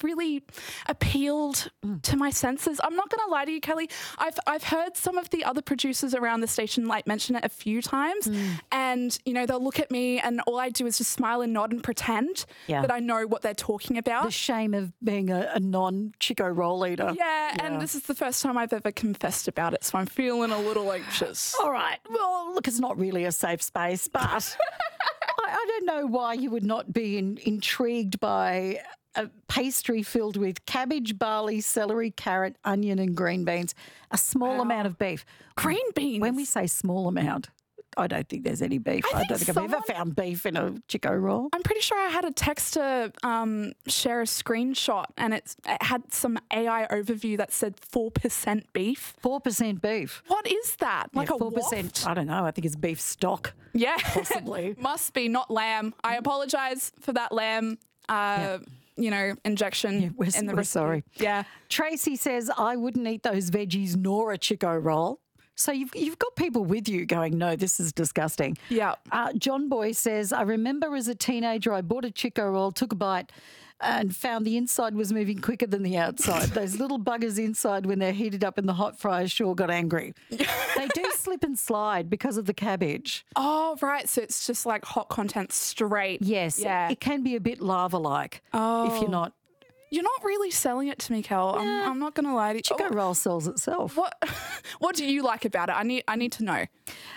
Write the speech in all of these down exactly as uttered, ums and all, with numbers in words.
really appealed mm. to my senses. I'm not going to lie to you, Kelly. I've I've heard some of the other producers around the station like mention it a few times, mm. and you know they'll look at me, and all I do is just smile and nod and pretend yeah. that I know what they're talking about. The shame of being a, a non-Chico roll eater. Yeah, yeah, and this is the first time I've ever confessed about it, so I'm feeling a little anxious. All right. Well, look, it's not really a safe space, but I, I don't know why you would not be in, intrigued by a pastry filled with cabbage, barley, celery, carrot, onion and green beans, a small wow. amount of beef. Green beans? When we say small amount, I don't think there's any beef. I, I don't think someone, I've ever found beef in a Chico roll. I'm pretty sure I had a texter um, share a screenshot and it's, it had some A I overview that said four percent beef. four percent beef. What is that? Like yeah, a four percent, waft? I don't know. I think it's beef stock. Yeah. Possibly. Must be, not lamb. I apologise for that lamb. Uh, yeah. You know, injection yeah, we're, in the we're recipe. sorry. Yeah. Tracy says, I wouldn't eat those veggies nor a Chico roll. So you've you've got people with you going, no, this is disgusting. Yeah. Uh, John Boy says, I remember as a teenager I bought a Chico roll, took a bite and found the inside was moving quicker than the outside. Those little buggers inside when they're heated up in the hot fryer sure got angry. They do slip and slide because of the cabbage. Oh, right. So it's just like hot content straight. Yes. Yeah. It can be a bit lava-like oh. if you're not. You're not really selling it to me, Kel. Nah, I'm, I'm not going to lie to you. Chico oh, roll sells itself. What What do you like about it? I need I need to know.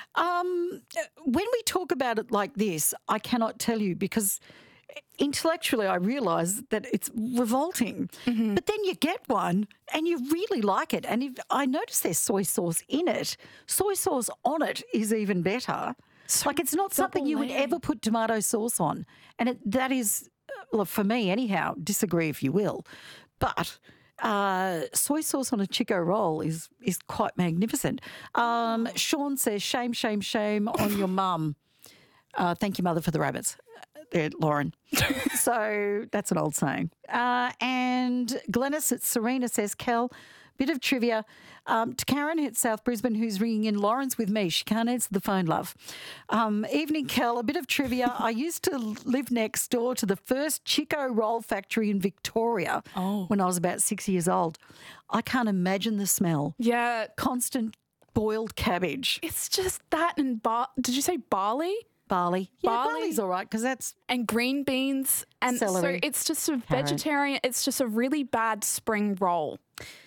Um, when we talk about it like this, I cannot tell you because intellectually I realise that it's revolting. Mm-hmm. But then you get one and you really like it. And if I notice there's soy sauce in it, soy sauce on it is even better. So like it's not something you would ever put tomato sauce on. And it, that is... Well, for me, anyhow, disagree if you will, but uh, soy sauce on a Chico roll is is quite magnificent. Um, Sean says, shame, shame, shame on your mum. Uh, thank you, mother, for the rabbits. There, Lauren. So that's an old saying. Uh, and Glennis at Serena says, Kel, bit of trivia. Um, to Karen at South Brisbane, who's ringing in, Lauren's with me. She can't answer the phone, love. Um, evening, Kel, a bit of trivia. I used to live next door to the first Chico roll factory in Victoria oh. when I was about six years old. I can't imagine the smell. Yeah. Constant boiled cabbage. It's just that and bar- did you say barley? Barley. Yeah, barley, barley's all right because that's... And green beans. And celery, so it's just a carrot. vegetarian, it's just a really bad spring roll.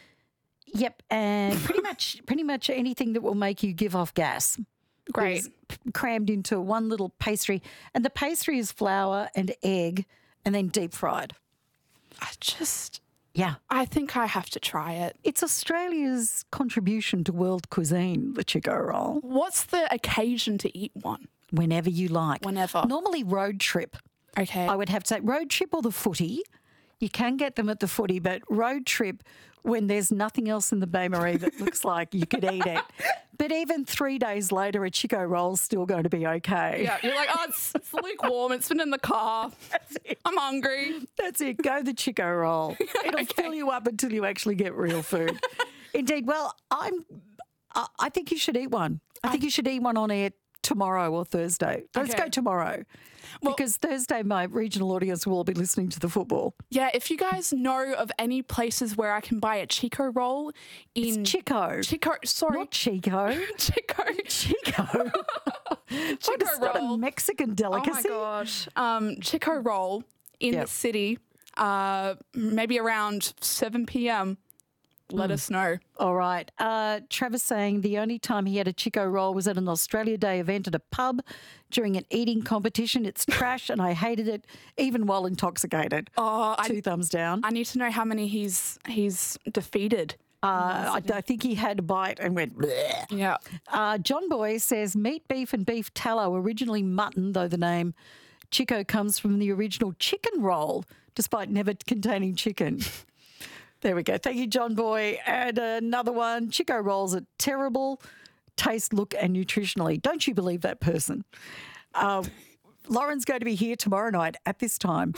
Yep, and pretty much pretty much anything that will make you give off gas. Great. Crammed into one little pastry. And the pastry is flour and egg and then deep fried. I just... Yeah. I think I have to try it. It's Australia's contribution to world cuisine, the Chico roll. What's the occasion to eat one? Whenever you like. Whenever. Normally road trip. Okay. I would have to say road trip or the footy. You can get them at the footy, but road trip when there's nothing else in the bain-marie that looks like you could eat it. But even three days later, a Chico roll's still going to be okay. Yeah, you're like, oh, it's, it's lukewarm. It's been in the car. That's it. I'm hungry. That's it. Go the Chico roll. It'll okay. fill you up until you actually get real food. Indeed. Well, I'm. I, I think you should eat one. I, I think you should eat one on air tomorrow or Thursday. Let's okay. go tomorrow. Well, because Thursday my regional audience will all be listening to the football. Yeah, if you guys know of any places where I can buy a Chico roll in... It's Chico. Chico, sorry. Not Chico. Chico. Chico. Chico roll. Not a Mexican delicacy. Oh, my gosh. Um, Chico roll in yep. the city, uh, maybe around seven p.m. Let mm. us know. All right. Uh, Travis saying the only time he had a Chico roll was at an Australia Day event at a pub during an eating competition. It's trash and I hated it even while intoxicated. Oh, Two I, thumbs down. I need to know how many he's he's defeated. Uh, I, I think he had a bite and went bleh. Yeah. Uh, John Boy says meat, beef and beef tallow, originally mutton, though the name Chico comes from the original chicken roll, despite never containing chicken. There we go. Thank you, John Boy. And another one, Chico rolls are terrible taste, look and nutritionally. Don't you believe that person? Uh, Lauren's going to be here tomorrow night at this time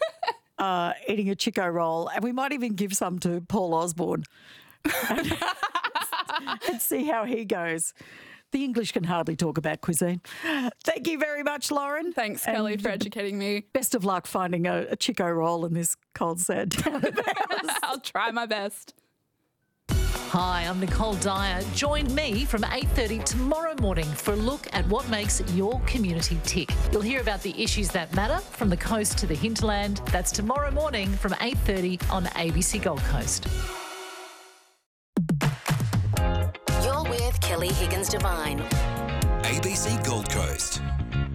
uh, eating a Chico roll, and we might even give some to Paul Osborne and see how he goes. the English can hardly talk about cuisine. Thank you very much, Lauren. Thanks, And Kelly, for educating me. Best of luck finding a, a Chico roll in this cold, sad town of ours. I'll try my best. Hi, I'm Nicole Dyer. Join me from eight thirty tomorrow morning for a look at what makes your community tick. You'll hear about the issues that matter from the coast to the hinterland. That's tomorrow morning from eight thirty on A B C Gold Coast. You're with Kelly Higgins Devine. A B C Gold Coast.